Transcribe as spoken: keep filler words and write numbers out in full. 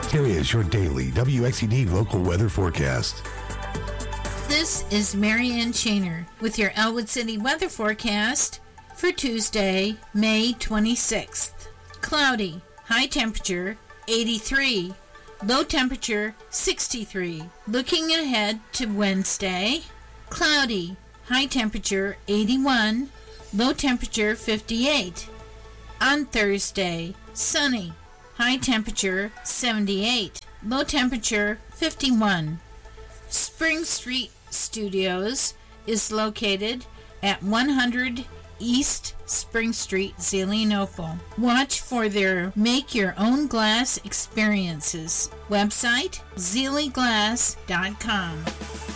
Here is your daily W X E D local weather forecast. This is Marianne Shaner with your Elwood City weather forecast for Tuesday, May twenty-sixth. Cloudy, high temperature eighty-three, low temperature sixty-three. Looking ahead to Wednesday, cloudy, high temperature eighty-one, low temperature fifty-eight. On Thursday, sunny, high temperature seventy-eight, low temperature fifty-one. Spring Street Studios is located at one hundred East Spring Street, Zelienople. Watch for their Make Your Own Glass experiences. Website, zelie glass dot com.